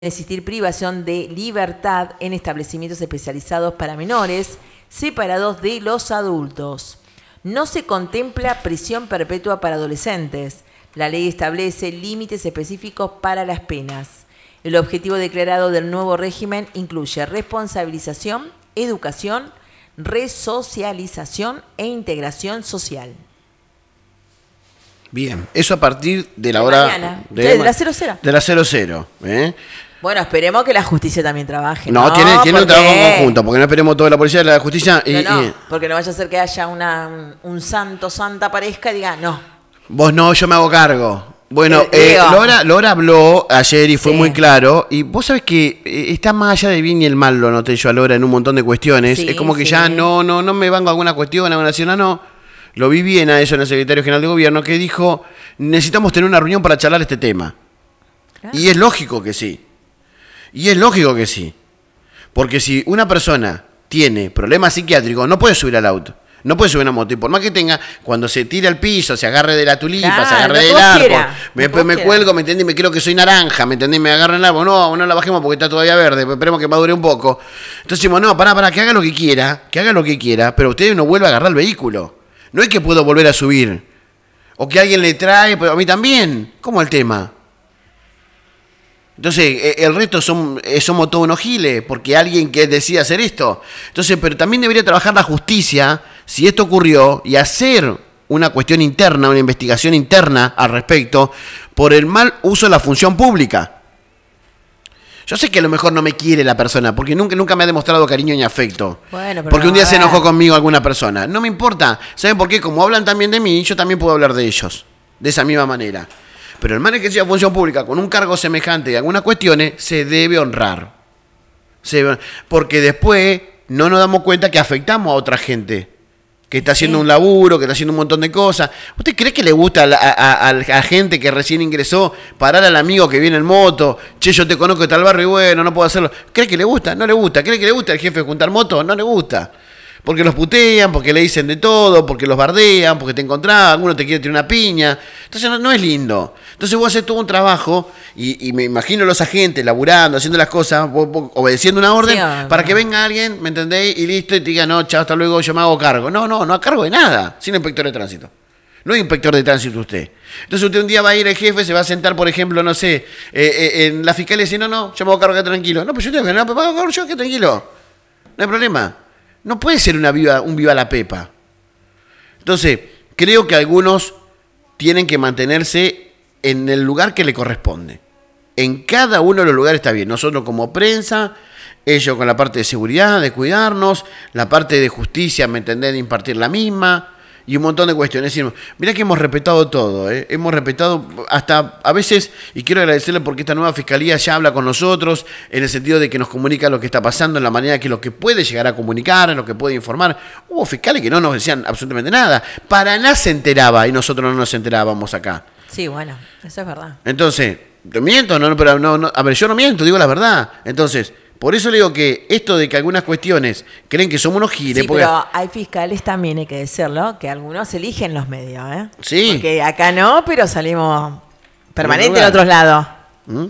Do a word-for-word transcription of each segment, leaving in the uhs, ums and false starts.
existir privación de libertad en establecimientos especializados para menores, separados de los adultos. No se contempla prisión perpetua para adolescentes. La ley establece límites específicos para las penas. El objetivo declarado del nuevo régimen incluye responsabilización, educación, resocialización e integración social. Bien, eso a partir de la de hora... Mañana. De, de la cero cero. De la cero cero, ¿eh? Bueno, esperemos que la justicia también trabaje. No, no tiene, tiene porque... un trabajo conjunto, porque no esperemos toda la policía y la justicia. Y, no, no, y... porque no vaya a ser que haya una, un, un santo, santa aparezca y diga, no. Vos no, yo me hago cargo. Bueno, eh, eh, Lora, Lora habló ayer y fue sí. muy claro. Y vos sabés que eh, está más allá de bien y el mal, lo noté yo a Lora en un montón de cuestiones. Sí, es como que sí. ya no, no, no me vengo a alguna cuestión, a alguna nacional, no. Lo vi bien a eso en el secretario general de gobierno, que dijo, necesitamos tener una reunión para charlar este tema. Claro. Y es lógico que sí. Y es lógico que sí. Porque si una persona tiene problemas psiquiátricos, no puede subir al auto. No puede subir a una moto. Y por más que tenga, cuando se tire al piso, se agarre de la tulipa, claro, se agarre del árbol, quiera, me, me cuelgo, ¿me entendés? Me creo que soy naranja, ¿me entendés? Me agarro en el árbol. No, no la bajemos porque está todavía verde. Esperemos que madure un poco. Entonces decimos, no, pará, pará, que haga lo que quiera, que haga lo que quiera, pero usted no vuelve a agarrar el vehículo. No es que puedo volver a subir. O que alguien le trae, pero a mí también. ¿Cómo el tema? Entonces, el resto son, somos todos unos giles, porque alguien que decide hacer esto. Entonces, pero también debería trabajar la justicia, si esto ocurrió, y hacer una cuestión interna, una investigación interna al respecto, por el mal uso de la función pública. Yo sé que a lo mejor no me quiere la persona, porque nunca, nunca me ha demostrado cariño ni afecto. Bueno, porque un día se enojó conmigo alguna persona. No me importa. ¿Saben por qué? Como hablan también de mí, yo también puedo hablar de ellos. De esa misma manera. Pero el man que sea función pública con un cargo semejante y algunas cuestiones se debe honrar. Se debe, porque después no nos damos cuenta que afectamos a otra gente. Que está haciendo sí. un laburo, que está haciendo un montón de cosas. ¿Usted cree que le gusta a la, a, a, a la gente que recién ingresó parar al amigo que viene en moto? Che, yo te conozco de tal barrio y bueno, no puedo hacerlo. ¿Cree que le gusta? No le gusta. ¿Cree que le gusta al jefe juntar motos? No le gusta. Porque los putean, porque le dicen de todo, porque los bardean, porque te encontrás, alguno te quiere tirar una piña. Entonces no, no es lindo. Entonces vos haces todo un trabajo y, y me imagino los agentes laburando, haciendo las cosas, vos, vos, obedeciendo una orden, sí, oh, para no. que venga alguien, ¿me entendéis? Y listo, y te diga, no, chao, hasta luego, yo me hago cargo. No, no, no a cargo de nada, sin inspector de tránsito. No es inspector de tránsito usted. Entonces usted un día va a ir al jefe, se va a sentar, por ejemplo, no sé, eh, eh, en la fiscalía y dice, no, no, yo me hago cargo acá tranquilo. No, pues yo tengo que, no, me hago cargo yo acá tranquilo. No hay problema. No puede ser una viva, un viva la pepa. Entonces, creo que algunos tienen que mantenerse en el lugar que le corresponde. En cada uno de los lugares está bien. Nosotros como prensa, ellos con la parte de seguridad, de cuidarnos, la parte de justicia, ¿me entendés?, de impartir la misma, y un montón de cuestiones. Mirá que hemos respetado todo, ¿eh? Hemos respetado hasta a veces, y quiero agradecerle porque esta nueva fiscalía ya habla con nosotros, en el sentido de que nos comunica lo que está pasando, en la manera que lo que puede llegar a comunicar, en lo que puede informar. Hubo fiscales que no nos decían absolutamente nada. Paraná se enteraba y nosotros no nos enterábamos acá. Sí, bueno, eso es verdad. Entonces, ¿te miento? No, pero no, no, a ver, yo no miento, digo la verdad. Entonces, por eso le digo que esto de que algunas cuestiones creen que somos unos giles... Sí, porque... pero hay fiscales también, hay que decirlo, que algunos eligen los medios, ¿eh? Sí. Porque acá no, pero salimos permanente en otros lados. ¿Mm?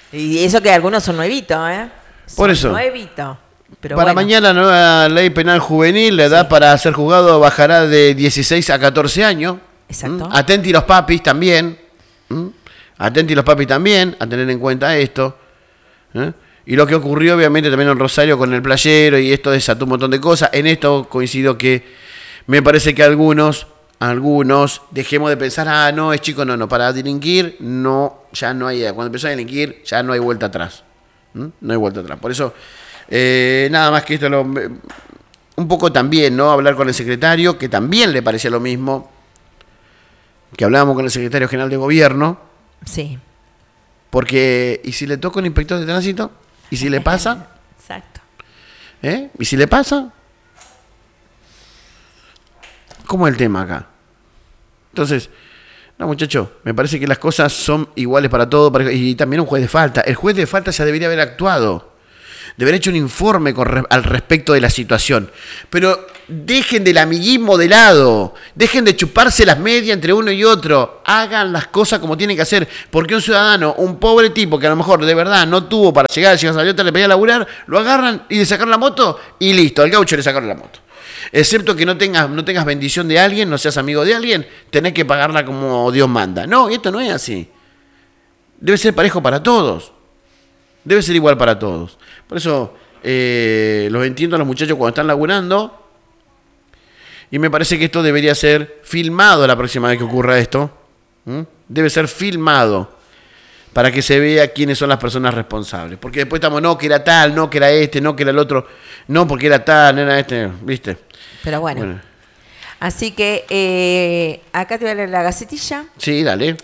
Y eso que algunos son nuevitos, ¿eh? Son por eso. Nuevitos. Pero para bueno. Mañana la nueva ley penal juvenil, la edad sí. para ser juzgado bajará de dieciséis a catorce años. Exacto. ¿Mm? Atenti los papis también. ¿Mm? Atenti los papis también a tener en cuenta esto. ¿Eh? Y lo que ocurrió obviamente también en Rosario con el playero y esto desató un montón de cosas. En esto coincido que me parece que algunos, algunos, dejemos de pensar, ah, no, es chico, no, no, para delinquir, no, ya no hay, cuando empezó a delinquir, ya no hay vuelta atrás. ¿Mm? No hay vuelta atrás. Por eso, eh, nada más que esto, lo, un poco también, ¿no? Hablar con el secretario, que también le parecía lo mismo, que hablábamos con el secretario general de gobierno. Sí. Porque, ¿y si le toca un inspector de tránsito? ¿Y si le pasa? Exacto. ¿Eh? ¿Y si le pasa? ¿Cómo es el tema acá? Entonces, no, muchachos, me parece que las cosas son iguales para todos. Y también un juez de falta. El juez de falta ya debería haber actuado. de haber hecho un informe con re, al respecto de la situación. Pero dejen del amiguismo de lado, dejen de chuparse las medias entre uno y otro, hagan las cosas como tienen que hacer, porque un ciudadano, un pobre tipo que a lo mejor de verdad no tuvo para llegar, si salió, le pedía a laburar, lo agarran y le sacan la moto y listo, al gaucho le sacaron la moto. Excepto que no tengas, no tengas bendición de alguien, no seas amigo de alguien, tenés que pagarla como Dios manda. No, esto no es así. Debe ser parejo para todos. Debe ser igual para todos. Por eso eh, los entiendo a los muchachos cuando están laburando. Y me parece que esto debería ser filmado la próxima vez que ocurra esto. ¿Mm? Debe ser filmado para que se vea quiénes son las personas responsables. Porque después estamos, no, que era tal, no, que era este, no, que era el otro. No, porque era tal, no era este, ¿viste? Pero bueno. bueno. Así que eh, acá te voy a leer la gacetilla. Sí, dale.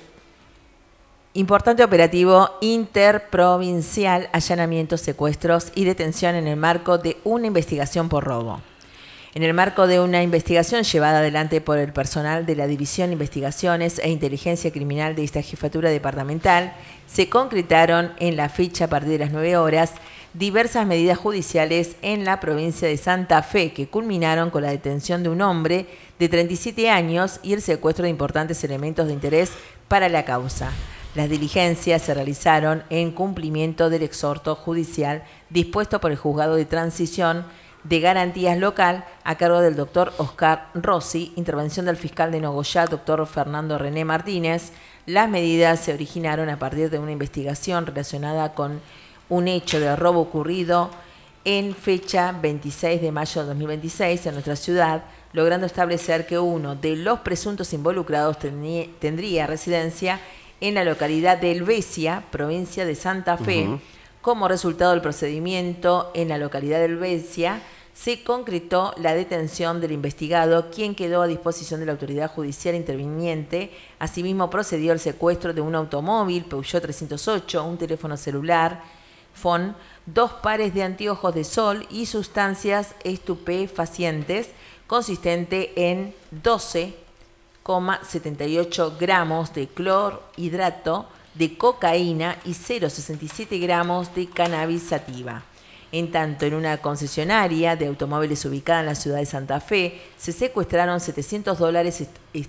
Importante operativo interprovincial, allanamientos, secuestros y detención en el marco de una investigación por robo. En el marco de una investigación llevada adelante por el personal de la División de Investigaciones e Inteligencia Criminal de esta jefatura departamental, se concretaron en la fecha a partir de las nueve horas diversas medidas judiciales en la provincia de Santa Fe que culminaron con la detención de un hombre de treinta y siete años y el secuestro de importantes elementos de interés para la causa. Las diligencias se realizaron en cumplimiento del exhorto judicial dispuesto por el Juzgado de Transición de Garantías Local a cargo del doctor Oscar Rossi, intervención del fiscal de Nogoyá, doctor Fernando René Martínez. Las medidas se originaron a partir de una investigación relacionada con un hecho de robo ocurrido en fecha veintiséis de mayo de dos mil veintiséis en nuestra ciudad, logrando establecer que uno de los presuntos involucrados tendría, tendría residencia en la localidad de Helvecia, provincia de Santa Fe. Uh-huh. Como resultado del procedimiento en la localidad de Helvecia, se concretó la detención del investigado, quien quedó a disposición de la autoridad judicial interviniente. Asimismo, procedió al secuestro de un automóvil, Peugeot trescientos ocho, un teléfono celular, phone, dos pares de anteojos de sol y sustancias estupefacientes, consistente en doce coma setenta y ocho gramos de clorhidrato de cocaína y cero coma sesenta y siete gramos de cannabis sativa. En tanto, en una concesionaria de automóviles ubicada en la ciudad de Santa Fe, se secuestraron setecientos dólares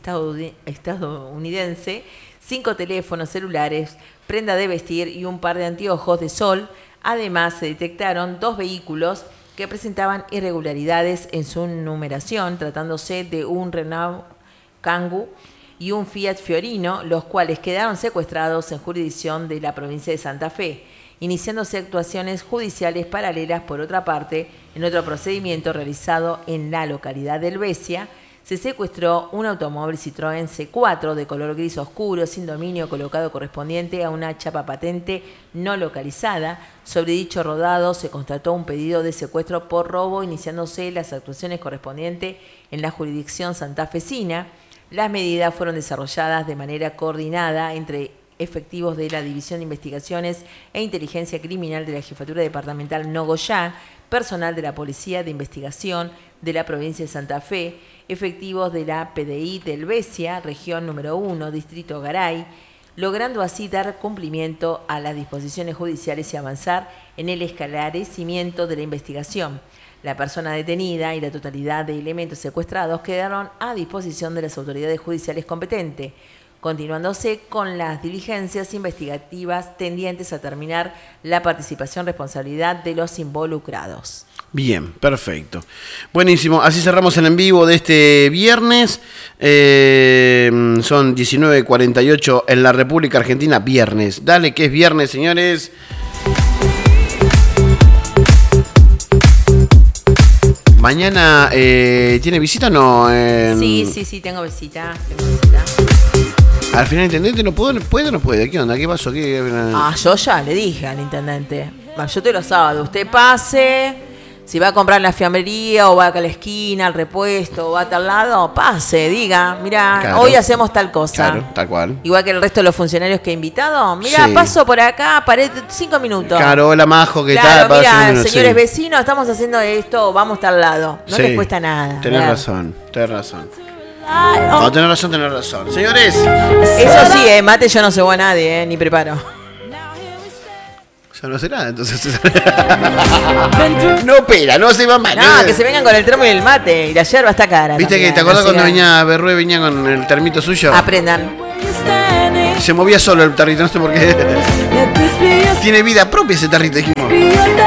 estadounidenses, cinco teléfonos celulares, prenda de vestir y un par de anteojos de sol. Además, se detectaron dos vehículos que presentaban irregularidades en su numeración, tratándose de un Renault Kangoo y un Fiat Fiorino, los cuales quedaron secuestrados en jurisdicción de la provincia de Santa Fe, iniciándose actuaciones judiciales paralelas. Por otra parte, en otro procedimiento realizado en la localidad de Helvecia, se secuestró un automóvil Citroën C cuatro de color gris oscuro sin dominio colocado correspondiente a una chapa patente no localizada. Sobre dicho rodado se constató un pedido de secuestro por robo, iniciándose las actuaciones correspondientes en la jurisdicción santafesina. Las medidas fueron desarrolladas de manera coordinada entre efectivos de la División de Investigaciones e Inteligencia Criminal de la Jefatura Departamental Nogoyá, personal de la Policía de Investigación de la provincia de Santa Fe, efectivos de la P D I de Helvecia, región número uno, distrito Garay, logrando así dar cumplimiento a las disposiciones judiciales y avanzar en el esclarecimiento de la investigación. La persona detenida y la totalidad de elementos secuestrados quedaron a disposición de las autoridades judiciales competentes, continuándose con las diligencias investigativas tendientes a terminar la participación responsabilidad de los involucrados. Bien, perfecto. Buenísimo, así cerramos el en vivo de este viernes. Eh, son diecinueve cuarenta y ocho en la República Argentina, viernes. Dale, que es viernes, señores. Mañana, eh, ¿tiene visita o no? En... Sí, sí, sí, tengo visita, tengo visita. Al final, intendente, ¿no puede, puede o no puede? ¿Qué onda? ¿Qué pasó? ¿Qué... Ah, yo ya le dije al intendente. Yo te lo sábado, usted pase, si va a comprar en la fiambrería o va acá a la esquina, al repuesto, o va a tal lado, pase, diga, mira, claro, hoy hacemos tal cosa. Claro, tal cual. Igual que el resto de los funcionarios que he invitado, mira, sí, paso por acá, paré cinco minutos. Claro, hola Majo, ¿qué claro, tal? Mira, minutos, señores sí. vecinos, estamos haciendo esto, vamos a tal lado. No sí, les cuesta nada. Tenés ¿verdad? razón, tenés razón. No, tenés razón, tenés razón. Señores. Eso sí, eh, mate yo no cebo a nadie, eh, ni preparo. Eso no hace nada, entonces. No opera, no se va mal. No, que se vengan con el termo y el mate. Y la yerba está cara. ¿Viste también, que te acordás no cuando sigan. venía Berrue, venía con el termito suyo? Aprendan. Se movía solo el tarrito, no sé por qué. Tiene vida propia ese tarrito, dijimos.